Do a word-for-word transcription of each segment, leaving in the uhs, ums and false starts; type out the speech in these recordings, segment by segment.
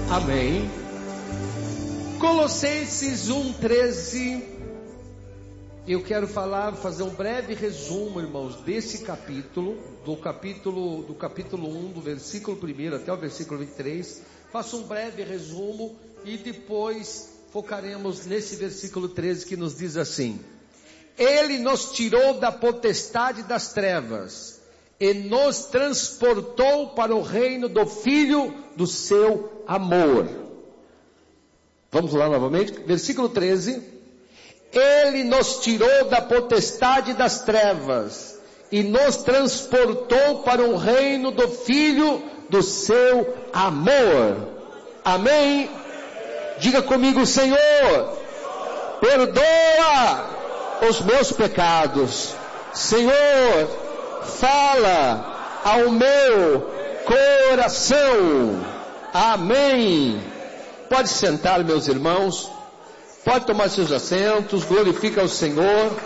Amém. Colossenses um, treze. Eu quero falar, fazer um breve resumo, irmãos, desse capítulo, do capítulo, do capítulo um, do versículo um até o versículo vinte e três. Faço um breve resumo e depois focaremos nesse versículo treze que nos diz assim: Ele nos tirou da potestade das trevas e nos transportou para o reino do Filho do seu amor. Vamos lá novamente, versículo treze. Ele nos tirou da potestade das trevas e nos transportou para o reino do Filho do seu amor. Amém? Diga comigo: Senhor, perdoa os meus pecados. Senhor, fala ao meu coração. Amém. Pode sentar, meus irmãos. Pode tomar seus assentos. Glorifica ao Senhor.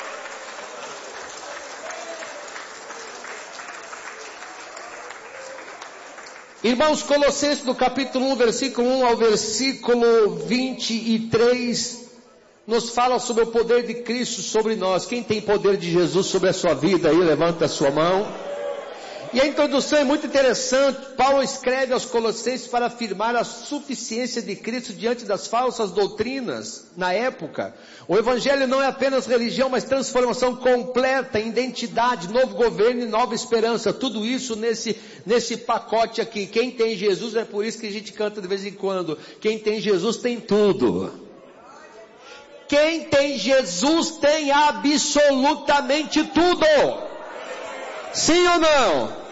Irmãos, Colossenses do capítulo um, versículo um ao versículo vinte e três, nos fala sobre o poder de Cristo sobre nós. Quem tem poder de Jesus sobre a sua vida aí, levanta a sua mão. E a introdução é muito interessante. Paulo escreve aos Colossenses para afirmar a suficiência de Cristo diante das falsas doutrinas na época. O Evangelho não é apenas religião, mas transformação completa, identidade, novo governo e nova esperança. Tudo isso nesse, nesse pacote aqui. Quem tem Jesus, é por isso que a gente canta de vez em quando: quem tem Jesus tem tudo. Quem tem Jesus tem absolutamente tudo. Sim ou não?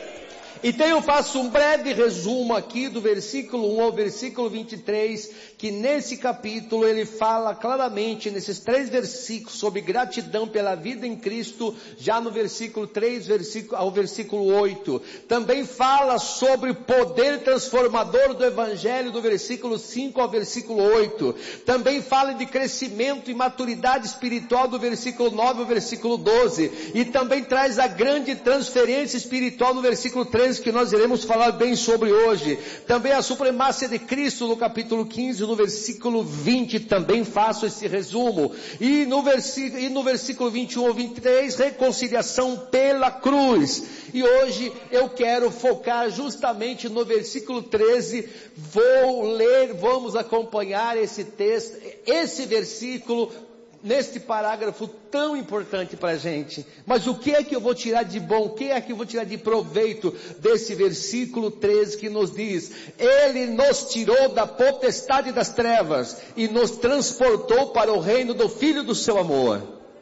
Então eu faço um breve resumo aqui do versículo um ao versículo vinte e três, que nesse capítulo ele fala claramente, nesses três versículos, sobre gratidão pela vida em Cristo. Já no versículo três versículo, ao versículo oito, também fala sobre o poder transformador do Evangelho, do versículo cinco ao versículo oito, também fala de crescimento e maturidade espiritual, do versículo nove ao versículo doze, e também traz a grande transferência espiritual no versículo treze, que nós iremos falar bem sobre hoje. Também a supremacia de Cristo no capítulo quinze, no versículo vinte, também faço esse resumo. E no versículo, e no versículo vinte e um ao vinte e três, reconciliação pela cruz. E hoje eu quero focar justamente no versículo treze. Vou ler, vamos acompanhar esse texto, esse versículo, neste parágrafo tão importante para a gente. Mas o que é que eu vou tirar de bom? O que é que eu vou tirar de proveito desse versículo treze que nos diz: Ele nos tirou da potestade das trevas e nos transportou para o reino do Filho do seu amor.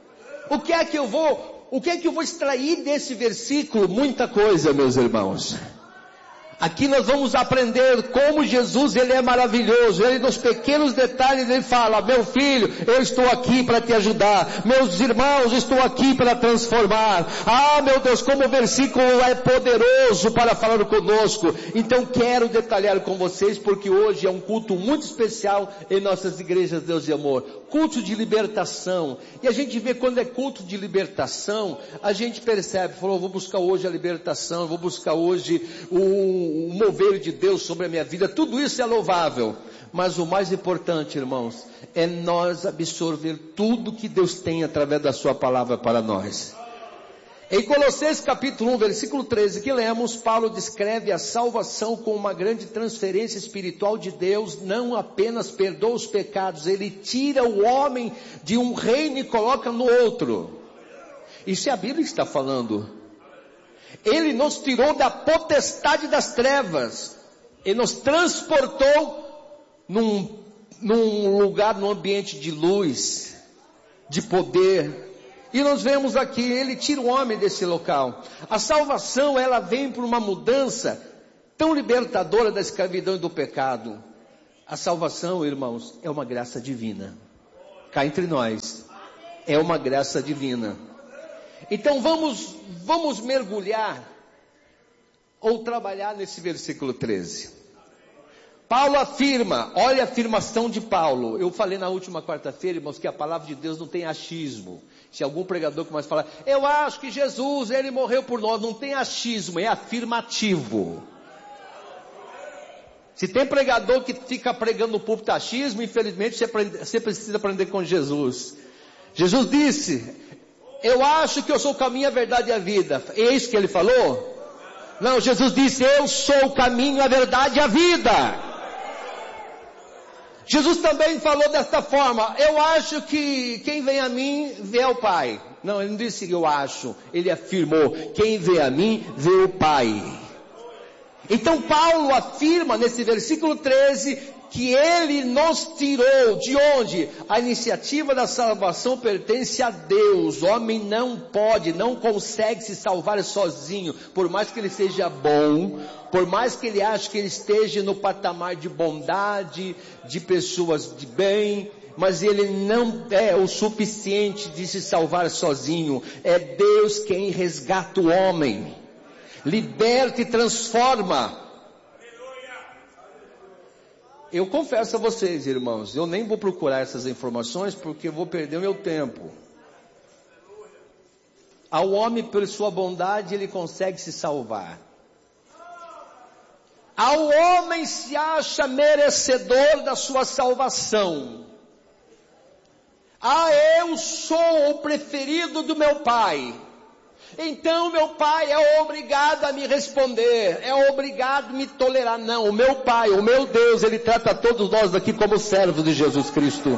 O que é que eu vou, o que é que eu vou extrair desse versículo? Muita coisa, meus irmãos. Aqui nós vamos aprender como Jesus, Ele é maravilhoso. Ele, nos pequenos detalhes, Ele fala: meu filho, eu estou aqui para te ajudar. Meus irmãos, estou aqui para transformar. Ah, meu Deus, como o versículo é poderoso para falar conosco. Então quero detalhar com vocês, porque hoje é um culto muito especial em nossas igrejas, Deus de amor. Culto de libertação. E a gente vê, quando é culto de libertação, a gente percebe, falou: vou buscar hoje a libertação, vou buscar hoje o o mover de Deus sobre a minha vida. Tudo isso é louvável, mas o mais importante, irmãos, é nós absorver tudo que Deus tem através da sua palavra para nós. Em Colossenses capítulo um, versículo treze, que lemos, Paulo descreve a salvação como uma grande transferência espiritual de Deus. Não apenas perdoa os pecados, Ele tira o homem de um reino e coloca no outro. Isso é a Bíblia que está falando. Ele nos tirou da potestade das trevas e nos transportou num, num lugar, num ambiente de luz, de poder. E nós vemos aqui, Ele tira o homem desse local. A salvação, ela vem por uma mudança tão libertadora da escravidão e do pecado. A salvação, irmãos, é uma graça divina. Cá entre nós, é uma graça divina. Então vamos, vamos mergulhar ou trabalhar nesse versículo treze. Paulo afirma, olha a afirmação de Paulo. Eu falei na última quarta-feira, irmãos, que a palavra de Deus não tem achismo. Se algum pregador começa a falar: eu acho que Jesus, Ele morreu por nós, não tem achismo, é afirmativo. Se tem pregador que fica pregando no púlpito achismo, infelizmente você, aprende, você precisa aprender com Jesus. Jesus disse, eu acho que eu sou o caminho, a verdade e a vida. É isso que ele falou? Não, Jesus disse, eu sou o caminho, a verdade e a vida. Jesus também falou desta forma, eu acho que quem vem a mim vê ao Pai. Não, ele não disse eu acho, ele afirmou, quem vê a mim vê o Pai. Então Paulo afirma nesse versículo treze, que ele nos tirou, de onde? A iniciativa da salvação pertence a Deus, o homem não pode, não consegue se salvar sozinho, por mais que ele seja bom, por mais que ele ache que ele esteja no patamar de bondade, de pessoas de bem, mas ele não é o suficiente de se salvar sozinho, é Deus quem resgata o homem, liberta e transforma. Eu confesso a vocês, irmãos, eu nem vou procurar essas informações porque eu vou perder o meu tempo. Ao homem, por sua bondade, ele consegue se salvar. Ao homem se acha merecedor da sua salvação. Ah, eu sou o preferido do meu pai. Então meu pai é obrigado a me responder, é obrigado a me tolerar. Não, o meu pai, o meu Deus, ele trata todos nós aqui como servos de Jesus Cristo.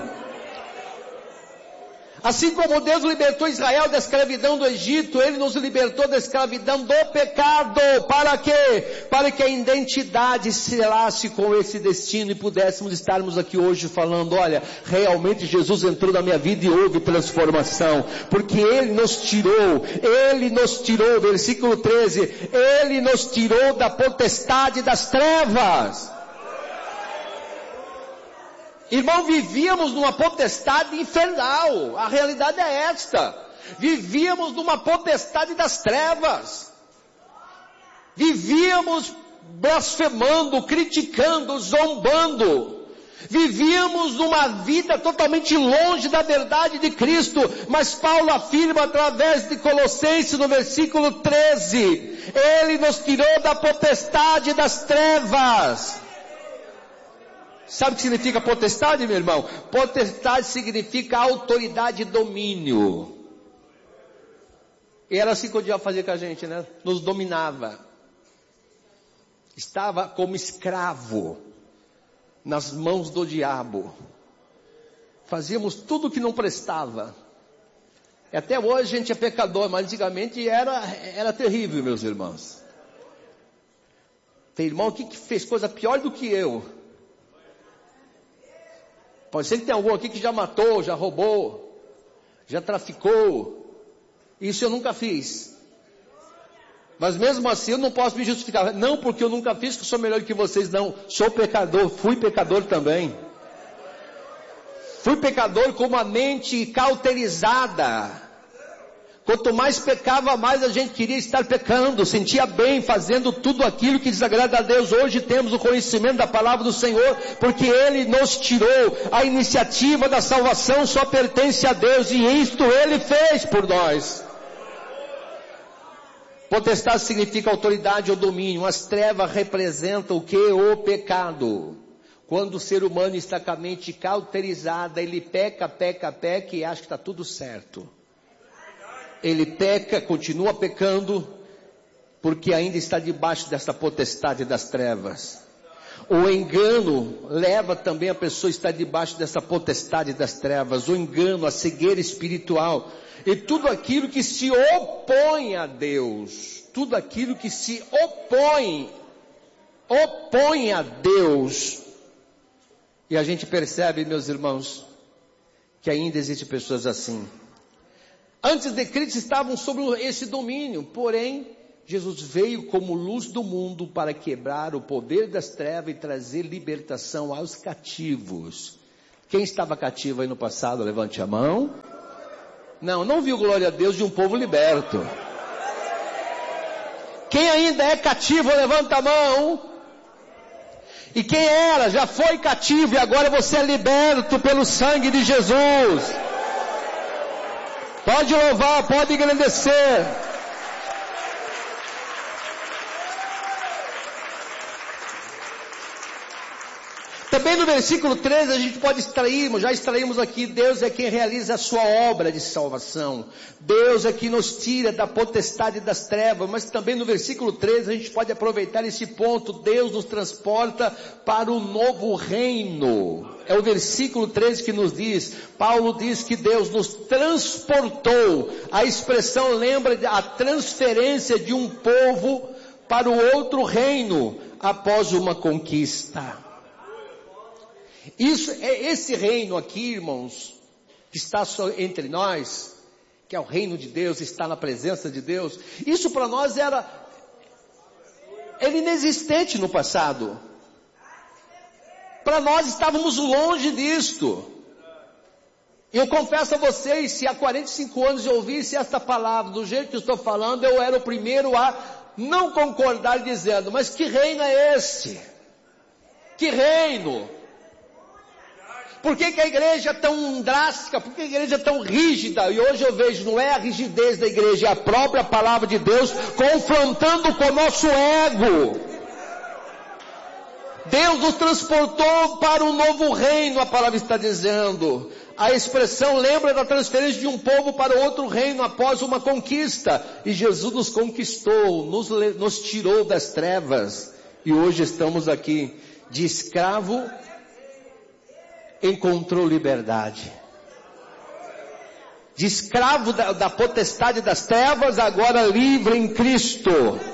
Assim como Deus libertou Israel da escravidão do Egito, Ele nos libertou da escravidão do pecado. Para quê? Para que a identidade se relasse com esse destino e pudéssemos estarmos aqui hoje falando, olha, realmente Jesus entrou na minha vida e houve transformação. Porque Ele nos tirou, Ele nos tirou, versículo treze, Ele nos tirou da potestade das trevas. Irmão, vivíamos numa potestade infernal, a realidade é esta, vivíamos numa potestade das trevas, vivíamos blasfemando, criticando, zombando, vivíamos numa vida totalmente longe da verdade de Cristo, mas Paulo afirma através de Colossenses no versículo treze, Ele nos tirou da potestade das trevas. Sabe o que significa potestade, meu irmão? Potestade significa autoridade e domínio. E era assim que o diabo fazia com a gente, né? Nos dominava. Estava como escravo nas mãos do diabo. Fazíamos tudo o que não prestava. E até hoje a gente é pecador, mas antigamente era, era terrível, meus irmãos. Tem irmão aqui que fez coisa pior do que eu. Pode ser que tenha algum aqui que já matou, já roubou, já traficou. Isso eu nunca fiz. Mas mesmo assim eu não posso me justificar. Não porque eu nunca fiz, que eu sou melhor que vocês. Não, sou pecador, fui pecador também. Fui pecador com uma mente cauterizada. Quanto mais pecava, mais a gente queria estar pecando, sentia bem, fazendo tudo aquilo que desagrada a Deus. Hoje temos o conhecimento da palavra do Senhor, porque Ele nos tirou. A iniciativa da salvação só pertence a Deus, e isto Ele fez por nós. Potestade significa autoridade ou domínio. As trevas representam o que? O pecado. Quando o ser humano está com a mente cauterizada, ele peca, peca, peca e acha que está tudo certo. Ele peca, continua pecando, porque ainda está debaixo dessa potestade das trevas. O engano leva também a pessoa a estar debaixo dessa potestade das trevas. O engano, a cegueira espiritual. E tudo aquilo que se opõe a Deus. Tudo aquilo que se opõe, opõe a Deus. E a gente percebe, meus irmãos, que ainda existem pessoas assim. Antes de Cristo estavam sob esse domínio, porém, Jesus veio como luz do mundo para quebrar o poder das trevas e trazer libertação aos cativos. Quem estava cativo aí no passado, levante a mão. Não, não viu glória a Deus de um povo liberto. Quem ainda é cativo, levanta a mão. E quem era, já foi cativo e agora você é liberto pelo sangue de Jesus. Pode louvar, pode engrandecer. Também no versículo treze a gente pode extrair, já extraímos aqui, Deus é quem realiza a sua obra de salvação. Deus é quem nos tira da potestade das trevas, mas também no versículo treze a gente pode aproveitar esse ponto, Deus nos transporta para o novo reino. É o versículo treze que nos diz, Paulo diz que Deus nos transportou. A expressão lembra a transferência de um povo para o outro reino, após uma conquista. Isso, esse reino aqui, irmãos, que está entre nós, que é o reino de Deus, está na presença de Deus, isso para nós era, era inexistente no passado. Para nós estávamos longe disto. Eu confesso a vocês, se há quarenta e cinco anos eu ouvisse esta palavra, do jeito que eu estou falando, eu era o primeiro a não concordar dizendo, mas que reino é este? Que reino? Por que que a igreja é tão drástica? Por que a igreja é tão rígida? E hoje eu vejo, não é a rigidez da igreja, é a própria palavra de Deus confrontando com o nosso ego. Deus nos transportou para um novo reino, a palavra está dizendo. A expressão lembra da transferência de um povo para outro reino após uma conquista. E Jesus nos conquistou, nos, nos tirou das trevas. E hoje estamos aqui de escravo, encontrou liberdade. De escravo da, da potestade das trevas, agora livre em Cristo.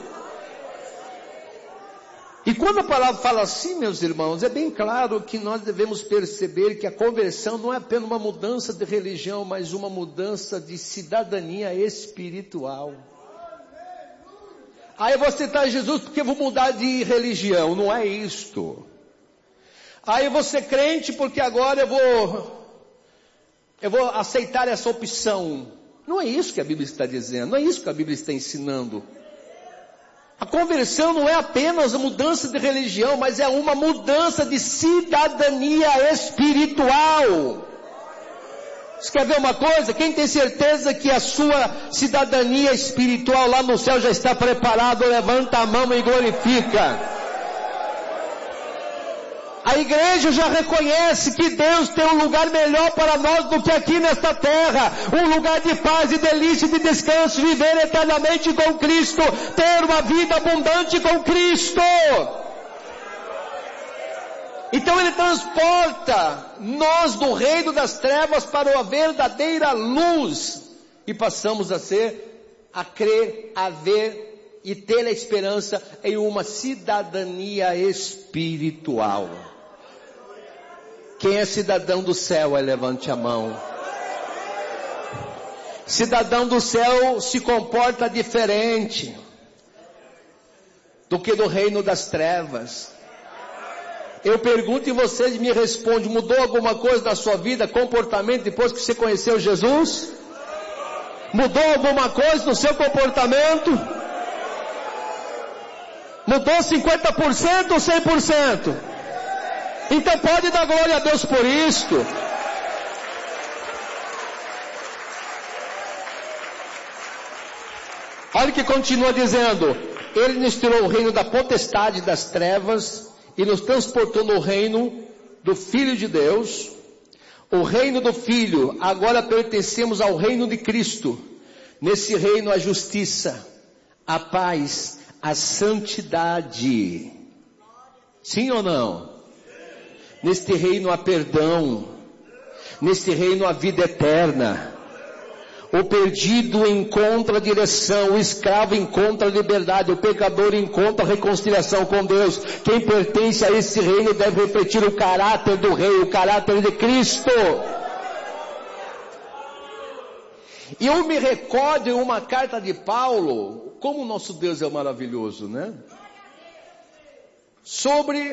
E quando a palavra fala assim, meus irmãos, é bem claro que nós devemos perceber que a conversão não é apenas uma mudança de religião, mas uma mudança de cidadania espiritual. Aí eu vou aceitar Jesus porque eu vou mudar de religião, não é isto. Aí eu vou ser crente porque agora eu vou, eu vou aceitar essa opção. Não é isso que a Bíblia está dizendo, não é isso que a Bíblia está ensinando. A conversão não é apenas a mudança de religião, mas é uma mudança de cidadania espiritual. Você quer ver uma coisa? Quem tem certeza que a sua cidadania espiritual lá no céu já está preparada, levanta a mão e glorifica. A igreja já reconhece que Deus tem um lugar melhor para nós do que aqui nesta terra. Um lugar de paz e delícia e de descanso, viver eternamente com Cristo, ter uma vida abundante com Cristo. Então Ele transporta nós do reino das trevas para a verdadeira luz. E passamos a ser, a crer, a ver e ter a esperança em uma cidadania espiritual. Quem é cidadão do céu, aí levante a mão. Cidadão do céu se comporta diferente do que do reino das trevas. Eu pergunto e vocês me respondem, mudou alguma coisa na sua vida, comportamento, depois que você conheceu Jesus? Mudou alguma coisa no seu comportamento? Mudou cinquenta por cento ou cem por cento? Então pode dar glória a Deus por isto. Olha o que continua dizendo. Ele nos tirou o reino da potestade das trevas e nos transportou no reino do Filho de Deus. O reino do Filho, agora pertencemos ao reino de Cristo. Nesse reino a justiça, a paz, a santidade. Sim ou não? Neste reino há perdão, neste reino há vida eterna. O perdido encontra a direção, o escravo encontra a liberdade, o pecador encontra a reconciliação com Deus. Quem pertence a esse reino deve repetir o caráter do rei, o caráter de Cristo. E eu me recordo em uma carta de Paulo, como o nosso Deus é maravilhoso, né? Sobre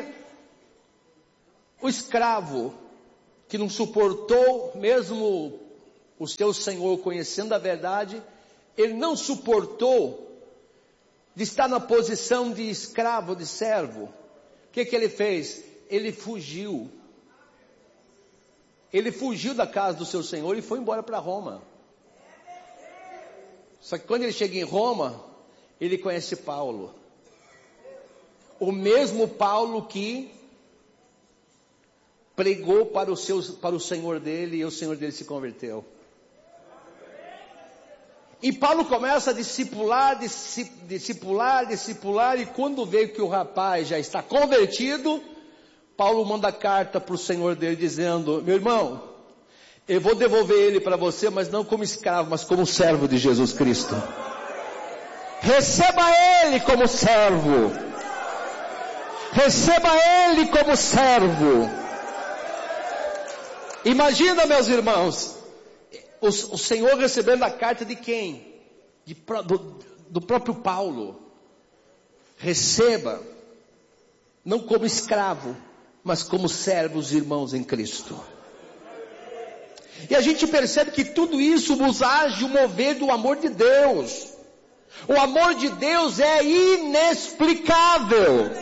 o escravo que não suportou, mesmo o seu senhor conhecendo a verdade, ele não suportou de estar na posição de escravo, de servo. O que que ele fez? Ele fugiu. Ele fugiu da casa do seu senhor e foi embora para Roma. Só que quando ele chega em Roma, ele conhece Paulo. O mesmo Paulo que pregou para o, seu, para o Senhor dele, e o Senhor dele se converteu. E Paulo começa a discipular, discipular, discipular, e quando vê que o rapaz já está convertido, Paulo manda carta para o Senhor dele dizendo: meu irmão, eu vou devolver ele para você, mas não como escravo, mas como servo de Jesus Cristo. Receba ele como servo. Receba ele como servo. Imagina, meus irmãos, o, o Senhor recebendo a carta de quem? De, do, do próprio Paulo. Receba, não como escravo, mas como servos e irmãos em Cristo. E a gente percebe que tudo isso nos age o mover do amor de Deus. O amor de Deus é inexplicável.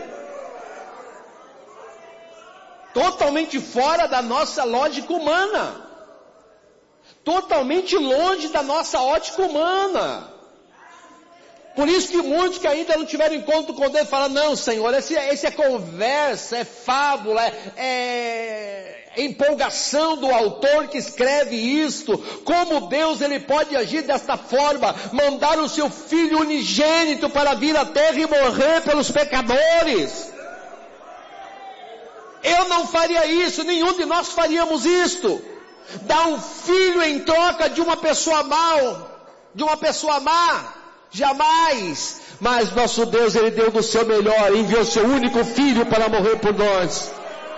Totalmente fora da nossa lógica humana. Totalmente longe da nossa ótica humana. Por isso que muitos que ainda não tiveram encontro com Deus falam: não, Senhor, esse, esse é conversa, é fábula, é, é empolgação do autor que escreve isto. Como Deus ele pode agir desta forma, mandar o seu Filho unigênito para vir à terra e morrer pelos pecadores? Eu não faria isso, nenhum de nós faríamos isto. Dar um filho em troca de uma pessoa mal, de uma pessoa má. Jamais. Mas nosso Deus, ele deu do seu melhor, enviou seu único filho para morrer por nós.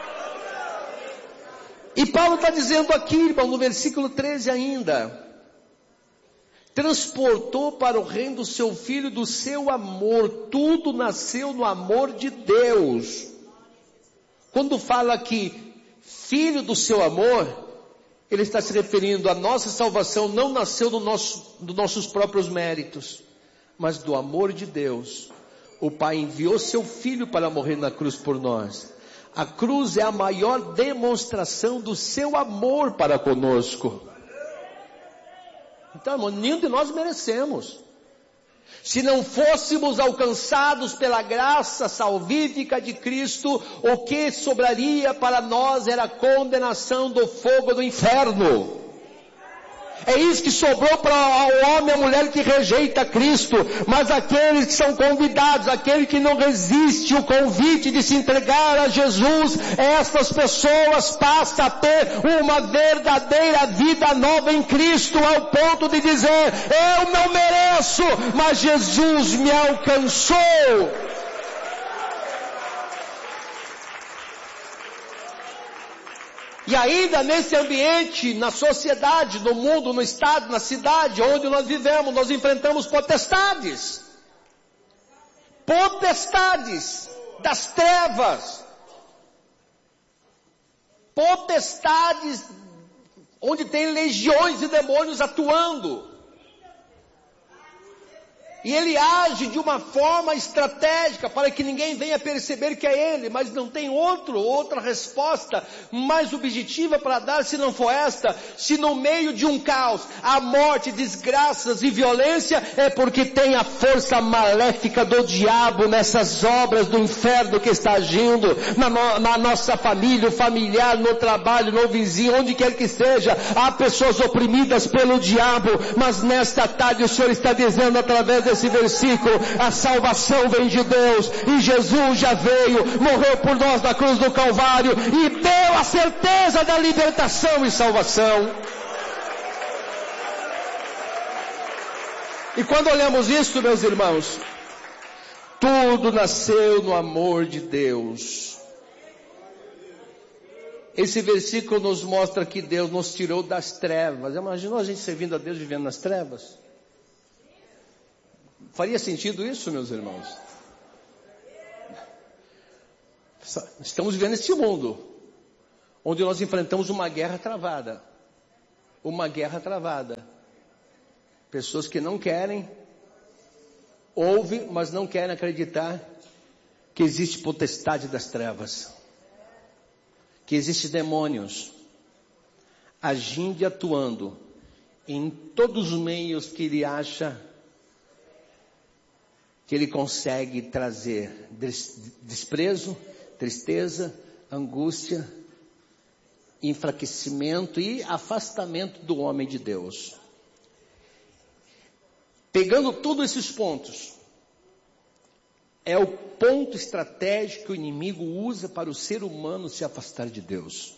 E Paulo está dizendo aqui, irmão, no versículo treze ainda: transportou para o reino do seu filho, do seu amor. Tudo nasceu no amor de Deus. Quando fala aqui filho do seu amor, ele está se referindo à nossa salvação. Não nasceu do nosso, dos nossos próprios méritos, mas do amor de Deus. O Pai enviou seu Filho para morrer na cruz por nós. A cruz é a maior demonstração do seu amor para conosco. Então, irmão, nenhum de nós merecemos. Se não fôssemos alcançados pela graça salvífica de Cristo, o que sobraria para nós era a condenação do fogo do inferno. É isso que sobrou para o homem e a mulher que rejeita Cristo. Mas aqueles que são convidados, aquele que não resiste o convite de se entregar a Jesus, estas pessoas passam a ter uma verdadeira vida nova em Cristo, ao ponto de dizer: eu não mereço, mas Jesus me alcançou. E ainda nesse ambiente, na sociedade, no mundo, no estado, na cidade onde nós vivemos, nós enfrentamos potestades. Potestades das trevas. Potestades onde tem legiões de demônios atuando. E ele age de uma forma estratégica para que ninguém venha perceber que é ele, mas não tem outro, outra resposta mais objetiva para dar se não for esta. Se no meio de um caos há morte, desgraças e violência, é porque tem a força maléfica do diabo nessas obras do inferno que está agindo na, no, na nossa família, familiar, no trabalho, no vizinho, onde quer que seja. Há pessoas oprimidas pelo diabo, mas nesta tarde o Senhor está dizendo através desse versículo: a salvação vem de Deus, e Jesus já veio, morreu por nós na cruz do Calvário e deu a certeza da libertação e salvação. E quando olhamos isso, meus irmãos, tudo nasceu no amor de Deus. Esse versículo nos mostra que Deus nos tirou das trevas. Imaginou a gente servindo a Deus vivendo nas trevas? Faria sentido isso, meus irmãos? Estamos vivendo neste mundo, onde nós enfrentamos uma guerra travada. Uma guerra travada. Pessoas que não querem, ouvem, mas não querem acreditar que existe potestade das trevas. Que existe demônios agindo e atuando em todos os meios que ele acha que ele consegue trazer desprezo, tristeza, angústia enfraquecimento e afastamento do homem de Deus. Pegando todos esses pontos, é o ponto estratégico que o inimigo usa para o ser humano se afastar de Deus.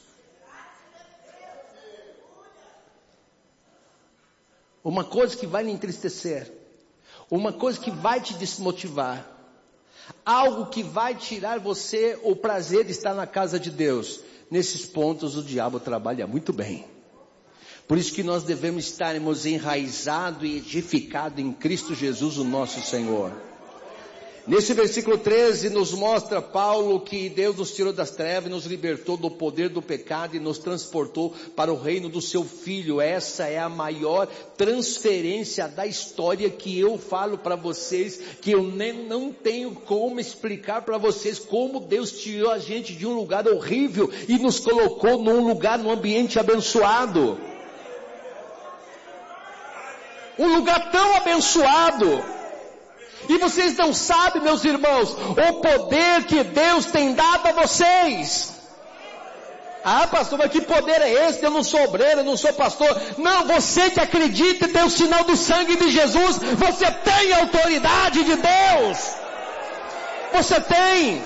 Uma coisa que vai lhe entristecer, uma coisa que vai te desmotivar, algo que vai tirar você o prazer de estar na casa de Deus. Nesses pontos o diabo trabalha muito bem. Por isso que nós devemos estarmos enraizados e edificados em Cristo Jesus, o nosso Senhor. Nesse versículo treze nos mostra Paulo que Deus nos tirou das trevas e nos libertou do poder do pecado e nos transportou para o reino do seu Filho. Essa é a maior transferência da história que eu falo para vocês, que eu nem, não tenho como explicar para vocês como Deus tirou a gente de um lugar horrível e nos colocou num lugar, num ambiente abençoado. Um lugar tão abençoado. E vocês não sabem, meus irmãos, o poder que Deus tem dado a vocês. Ah, pastor, mas que poder é esse? Eu não sou obreiro, eu não sou pastor. Não, você que acredita e tem o sinal do sangue de Jesus, você tem a autoridade de Deus. Você tem.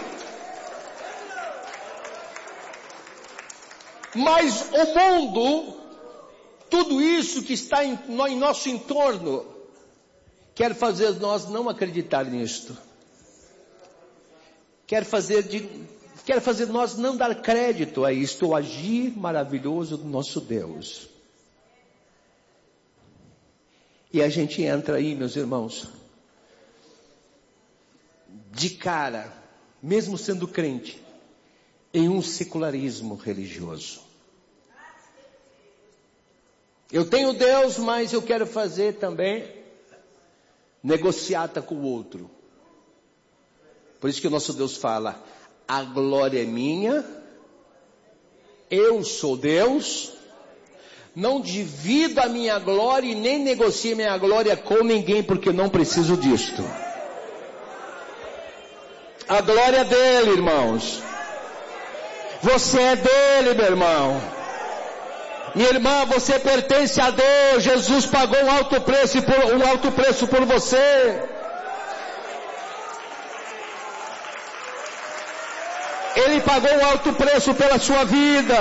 Mas o mundo, tudo isso que está em, em nosso entorno, quer fazer nós não acreditar nisto. Quer fazer, de, quer fazer nós não dar crédito a isto, o agir maravilhoso do nosso Deus. E a gente entra aí, meus irmãos, de cara, mesmo sendo crente, em um secularismo religioso. Eu tenho Deus, mas eu quero fazer também negociata com o outro. Por isso que o nosso Deus fala, a glória é minha, eu sou Deus, não divido a minha glória e nem negocio minha glória com ninguém, porque eu não preciso disto. A glória é dele, irmãos. Você é dele, meu irmão. Minha irmã, você pertence a Deus. Jesus pagou um alto preço por, um alto preço por você. Ele pagou um alto preço pela sua vida.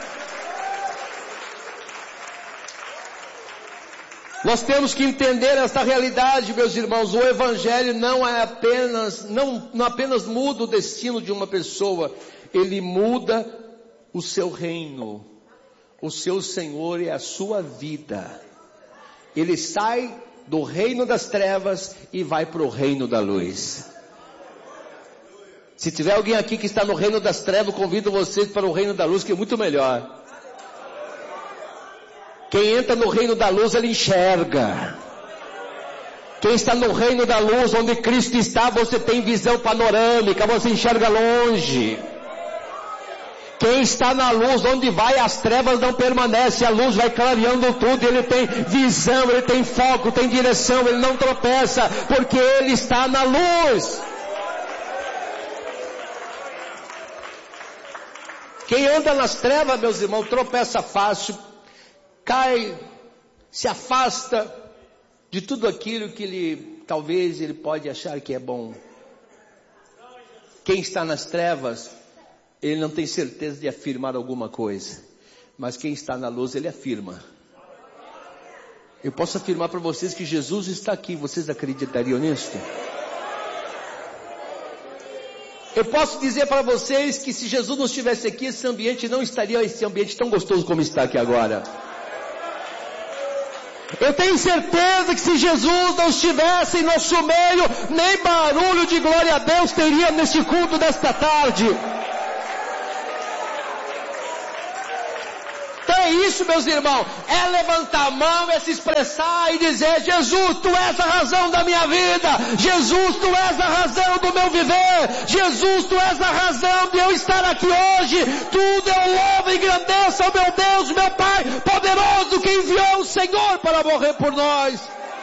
Nós temos que entender esta realidade, meus irmãos. O Evangelho não é apenas, não, não apenas muda o destino de uma pessoa, ele muda o seu reino. O seu Senhor é a sua vida. Ele sai do reino das trevas e vai para o reino da luz. Se tiver alguém aqui que está no reino das trevas, convido vocês para o reino da luz, que é muito melhor. Quem entra no reino da luz, ele enxerga. Quem está no reino da luz, onde Cristo está, você tem visão panorâmica, você enxerga longe. Quem está na luz, onde vai, as trevas não permanecem, a luz vai clareando tudo, ele tem visão, ele tem foco, tem direção, ele não tropeça, porque ele está na luz. Quem anda nas trevas, meus irmãos, tropeça fácil, cai, se afasta de tudo aquilo que ele, talvez ele pode achar que é bom. Quem está nas trevas, ele não tem certeza de afirmar alguma coisa, mas quem está na luz, ele afirma. Eu posso afirmar para vocês que Jesus está aqui, vocês acreditariam nisso? Eu posso dizer para vocês que se Jesus não estivesse aqui, esse ambiente não estaria esse ambiente tão gostoso como está aqui agora. Eu tenho certeza que se Jesus não estivesse em nosso meio, nem barulho de glória a Deus teria neste culto desta tarde. Então é isso, meus irmãos, é levantar a mão, é se expressar e dizer: Jesus, Tu és a razão da minha vida, Jesus, Tu és a razão do meu viver, Jesus, Tu és a razão de eu estar aqui hoje, tudo eu louvo e engrandeço ao meu Deus, meu Pai poderoso, que enviou o Senhor para morrer por nós.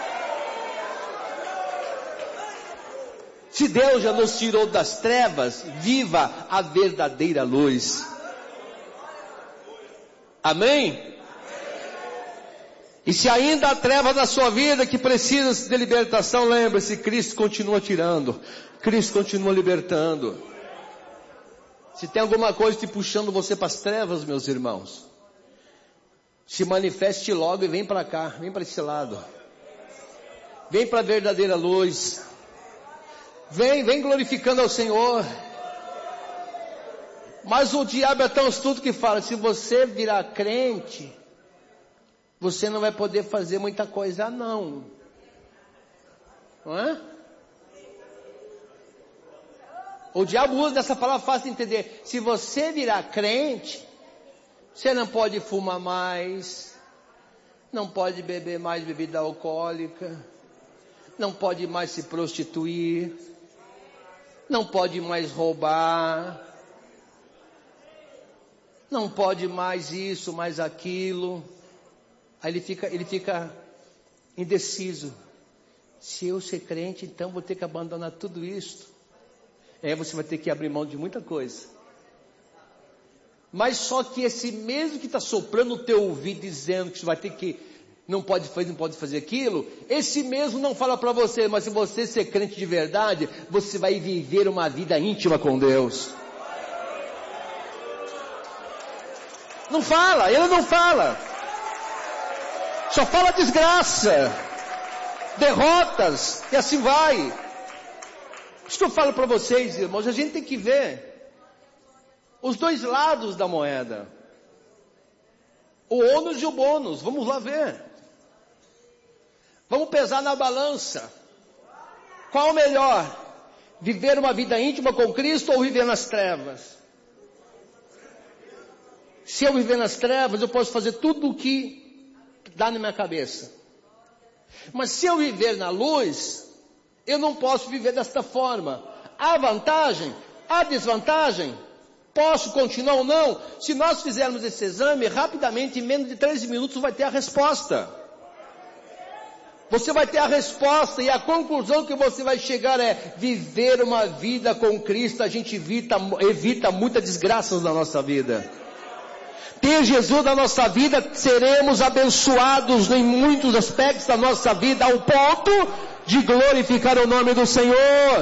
Se Deus já nos tirou das trevas, viva a verdadeira luz. Amém? E se ainda há treva na sua vida que precisa de libertação, lembre-se, Cristo continua tirando, Cristo continua libertando. Se tem alguma coisa te puxando você para as trevas, meus irmãos, se manifeste logo e vem para cá, vem para esse lado. Vem para a verdadeira luz. Vem, vem glorificando ao Senhor. Mas o diabo é tão astuto que fala, se você virar crente, você não vai poder fazer muita coisa não. Não é? O diabo usa dessa palavra fácil de entender. Se você virar crente, você não pode fumar mais, não pode beber mais bebida alcoólica, não pode mais se prostituir, não pode mais roubar, não pode mais isso, mais aquilo. Aí ele fica, ele fica indeciso. Se eu ser crente, então vou ter que abandonar tudo isso. É, você vai ter que abrir mão de muita coisa. Mas só que esse mesmo que está soprando no teu ouvido, dizendo que você vai ter que, não pode fazer, não pode fazer aquilo, esse mesmo não fala para você, mas se você ser crente de verdade, você vai viver uma vida íntima com Deus. Não fala, ele não fala. Só fala desgraça, derrotas, e assim vai. Isso que eu falo para vocês, irmãos, a gente tem que ver os dois lados da moeda. O ônus e o bônus, vamos lá ver. Vamos pesar na balança. Qual o melhor? Viver uma vida íntima com Cristo ou viver nas trevas? Se eu viver nas trevas, eu posso fazer tudo o que dá na minha cabeça. Mas se eu viver na luz, eu não posso viver desta forma. Há vantagem? Há desvantagem? Posso continuar ou não? Se nós fizermos esse exame, rapidamente, em menos de treze minutos, vai ter a resposta. Você vai ter a resposta, e a conclusão que você vai chegar é: viver uma vida com Cristo, a gente evita, evita muitas desgraças na nossa vida. Ter Jesus na nossa vida, seremos abençoados em muitos aspectos da nossa vida, ao ponto de glorificar o nome do Senhor.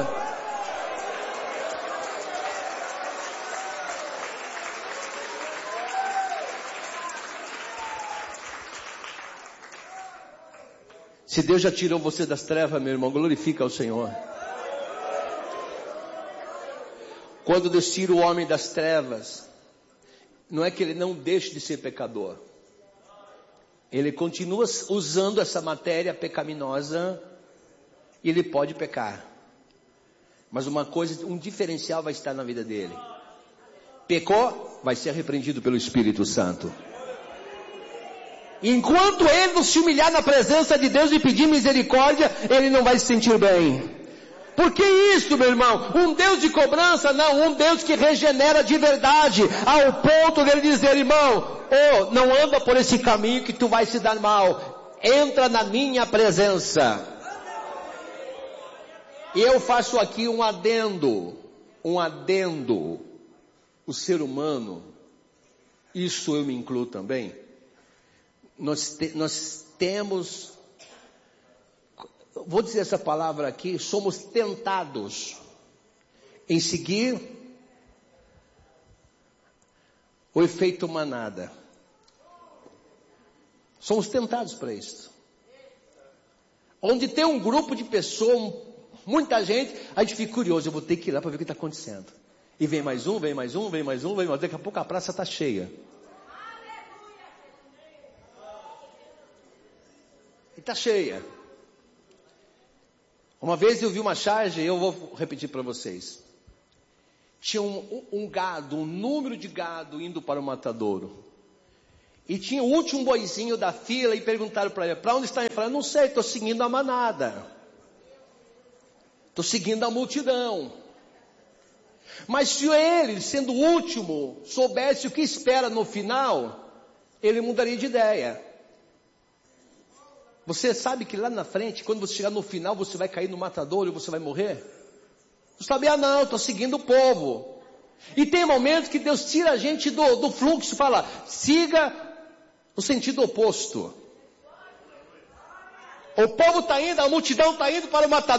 Se Deus já tirou você das trevas, meu irmão, glorifica o Senhor. Quando Deus tira o homem das trevas, não é que ele não deixe de ser pecador. Ele continua usando essa matéria pecaminosa e ele pode pecar. Mas uma coisa, um diferencial vai estar na vida dele. Pecou, vai ser repreendido pelo Espírito Santo. Enquanto ele não se humilhar na presença de Deus e pedir misericórdia, ele não vai se sentir bem. Por que isso, meu irmão? Um Deus de cobrança? Não, um Deus que regenera de verdade, ao ponto dele dizer: irmão, oh, não anda por esse caminho que tu vai se dar mal, entra na minha presença. E eu faço aqui um adendo, um adendo, o ser humano, isso eu me incluo também, nós, te, nós temos... Vou dizer essa palavra aqui, somos tentados em seguir o efeito manada. Somos tentados para isso. Onde tem um grupo de pessoas, muita gente, a gente fica curioso, eu vou ter que ir lá para ver o que está acontecendo. E vem mais um, vem mais um, vem mais um, vem mais um, daqui a pouco a praça está cheia. E está cheia. Uma vez eu vi uma charge, eu vou repetir para vocês. Tinha um, um gado, um número de gado indo para o matadouro. E tinha o último boizinho da fila e perguntaram para ele: para onde está? Ele falou: não sei, estou seguindo a manada. Estou seguindo a multidão. Mas se ele, sendo o último, soubesse o que espera no final, ele mudaria de ideia. Você sabe que lá na frente, quando você chegar no final, você vai cair no matadouro e você vai morrer? Não sabia não, estou seguindo o povo. E tem momentos que Deus tira a gente do, do fluxo e fala: siga no sentido oposto. O povo está indo, a multidão está indo para o matador.